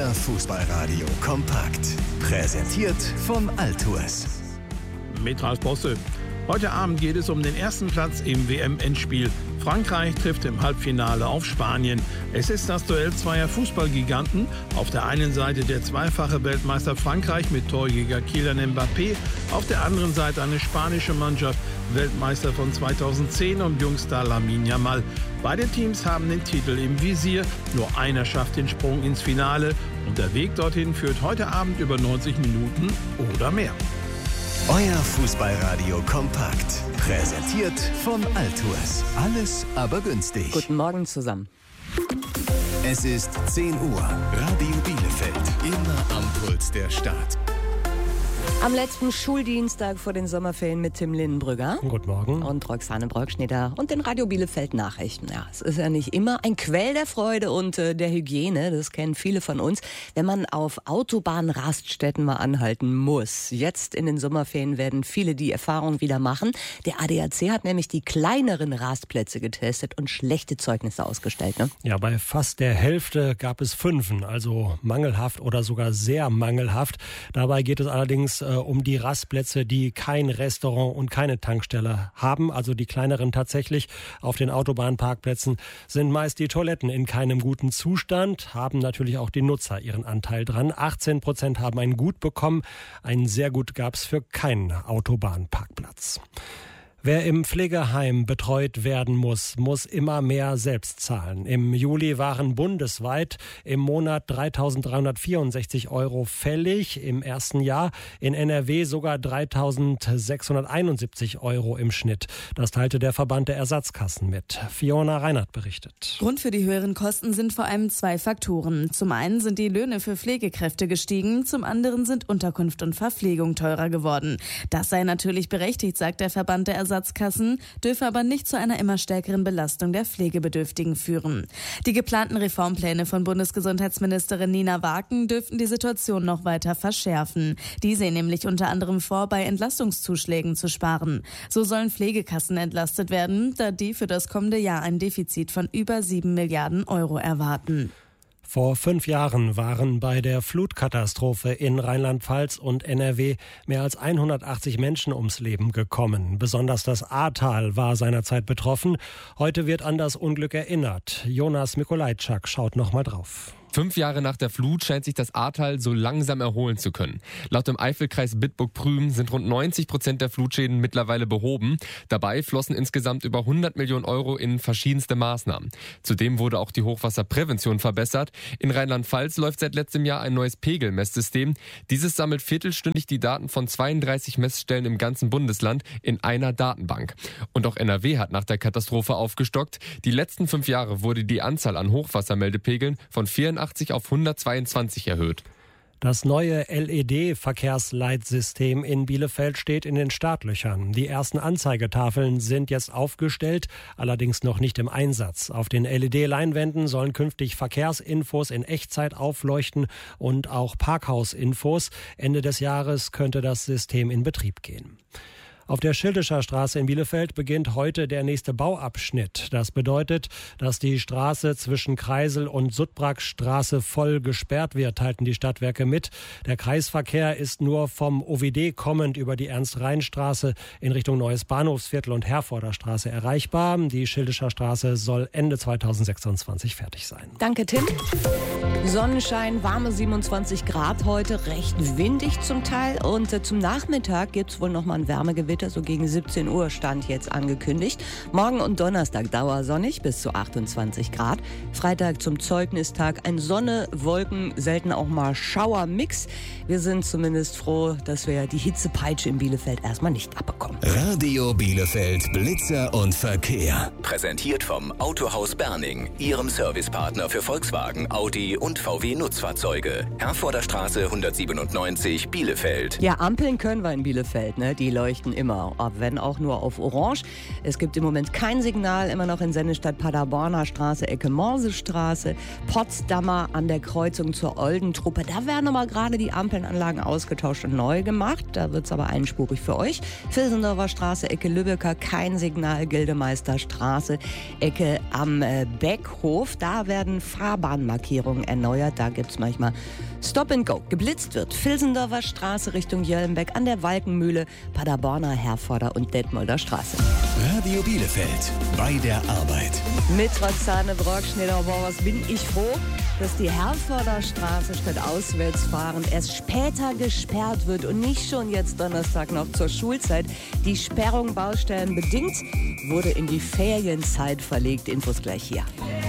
Euer Fußballradio kompakt. Präsentiert vom Altours. Mit Ralf Bosse. Heute Abend geht es um den ersten Platz im WM-Endspiel. Frankreich trifft im Halbfinale auf Spanien. Es ist das Duell zweier Fußballgiganten. Auf der einen Seite der zweifache Weltmeister Frankreich mit Torjäger Kylian Mbappé. Auf der anderen Seite eine spanische Mannschaft, Weltmeister von 2010 und Jungstar Lamine Yamal. Beide Teams haben den Titel im Visier. Nur einer schafft den Sprung ins Finale. Und der Weg dorthin führt heute Abend über 90 Minuten oder mehr. Euer Fußballradio kompakt. Präsentiert vom Altours. Alles aber günstig. Guten Morgen zusammen. Es ist 10 Uhr. Radio Bielefeld. Immer am Puls der Stadt. Am letzten Schuldienstag vor den Sommerferien mit Tim Linnenbrügger. Guten Morgen. Und Roxane Brockschneider und den Radio Bielefeld Nachrichten. Ja, es ist ja nicht immer ein Quell der Freude und der Hygiene, das kennen viele von uns, wenn man auf Autobahnraststätten mal anhalten muss. Jetzt in den Sommerferien werden viele die Erfahrung wieder machen. Der ADAC hat nämlich die kleineren Rastplätze getestet und schlechte Zeugnisse ausgestellt. Ne? Ja, bei fast der Hälfte gab es Fünfen, also mangelhaft oder sogar sehr mangelhaft. Dabei geht es allerdings um die Rastplätze, die kein Restaurant und keine Tankstelle haben, also die kleineren tatsächlich. Auf den Autobahnparkplätzen sind meist die Toiletten in keinem guten Zustand, haben natürlich auch die Nutzer ihren Anteil dran. 18% haben ein Gut bekommen, ein sehr gut gab es für keinen Autobahnparkplatz. Wer im Pflegeheim betreut werden muss, muss immer mehr selbst zahlen. Im Juli waren bundesweit im Monat 3.364 € fällig im ersten Jahr. In NRW sogar 3.671 € im Schnitt. Das teilte der Verband der Ersatzkassen mit. Fiona Reinhardt berichtet. Grund für die höheren Kosten sind vor allem zwei Faktoren. Zum einen sind die Löhne für Pflegekräfte gestiegen, zum anderen sind Unterkunft und Verpflegung teurer geworden. Das sei natürlich berechtigt, sagt der Verband der Ersatzkassen, dürfe aber nicht zu einer immer stärkeren Belastung der Pflegebedürftigen führen. Die geplanten Reformpläne von Bundesgesundheitsministerin Nina Waken dürften die Situation noch weiter verschärfen. Die sehen nämlich unter anderem vor, bei Entlastungszuschlägen zu sparen. So sollen Pflegekassen entlastet werden, da die für das kommende Jahr ein Defizit von über 7 Milliarden € erwarten. Vor 5 Jahren waren bei der Flutkatastrophe in Rheinland-Pfalz und NRW mehr als 180 Menschen ums Leben gekommen. Besonders das Ahrtal war seinerzeit betroffen. Heute wird an das Unglück erinnert. Jonas Mikolajczak schaut noch mal drauf. 5 Jahre nach der Flut scheint sich das Ahrtal so langsam erholen zu können. Laut dem Eifelkreis Bitburg-Prüm sind rund 90% der Flutschäden mittlerweile behoben. Dabei flossen insgesamt über 100 Millionen € in verschiedenste Maßnahmen. Zudem wurde auch die Hochwasserprävention verbessert. In Rheinland-Pfalz läuft seit letztem Jahr ein neues Pegelmesssystem. Dieses sammelt viertelstündig die Daten von 32 Messstellen im ganzen Bundesland in einer Datenbank. Und auch NRW hat nach der Katastrophe aufgestockt. Die letzten 5 Jahre wurde die Anzahl an Hochwassermeldepegeln von 84 auf 122 erhöht. Das neue LED-Verkehrsleitsystem in Bielefeld steht in den Startlöchern. Die ersten Anzeigetafeln sind jetzt aufgestellt, allerdings noch nicht im Einsatz. Auf den LED-Leinwänden sollen künftig Verkehrsinfos in Echtzeit aufleuchten und auch Parkhausinfos. Ende des Jahres könnte das System in Betrieb gehen. Auf der Schildischer Straße in Bielefeld beginnt heute der nächste Bauabschnitt. Das bedeutet, dass die Straße zwischen Kreisel und Sudbrackstraße voll gesperrt wird, teilten die Stadtwerke mit. Der Kreisverkehr ist nur vom OWD kommend über die Ernst-Rhein-Straße in Richtung Neues Bahnhofsviertel und Herforder Straße erreichbar. Die Schildischer Straße soll Ende 2026 fertig sein. Danke, Tim. Sonnenschein, warme 27 Grad heute, recht windig zum Teil. Und zum Nachmittag gibt es wohl noch mal ein Wärmegewitter. So gegen 17 Uhr stand jetzt angekündigt. Morgen und Donnerstag dauersonnig bis zu 28 Grad. Freitag zum Zeugnistag ein Sonne, Wolken, selten auch mal Schauermix. Wir sind zumindest froh, dass wir die Hitzepeitsche in Bielefeld erstmal nicht abbekommen. Radio Bielefeld Blitzer und Verkehr. Präsentiert vom Autohaus Berning, Ihrem Servicepartner für Volkswagen, Audi und VW Nutzfahrzeuge. Herforder Straße 197 Bielefeld. Ja, Ampeln können wir in Bielefeld, ne? Die leuchten immer immer, wenn auch nur auf Orange. Es gibt im Moment kein Signal, immer noch in Sennestadt Paderborner Straße, Ecke Morsestraße, Potsdamer an der Kreuzung zur Oldentruppe. Da werden aber gerade die Ampelanlagen ausgetauscht und neu gemacht. Da wird es aber einspurig für euch. Vilsendorfer Straße, Ecke Lübecker, kein Signal. Gildemeisterstraße, Ecke am Beckhof. Da werden Fahrbahnmarkierungen erneuert. Da gibt es manchmal Stop and Go. Geblitzt wird Vilsendorfer Straße Richtung Jöllenbeck an der Walkenmühle, Paderborner, Herforder und Detmolder Straße. Radio Bielefeld bei der Arbeit. Mit Roxane Brockschneider, was bin ich froh, dass die Herforder Straße statt auswärts fahren erst später gesperrt wird und nicht schon jetzt Donnerstag noch zur Schulzeit. Die Sperrung baustellenbedingt wurde in die Ferienzeit verlegt. Infos gleich hier.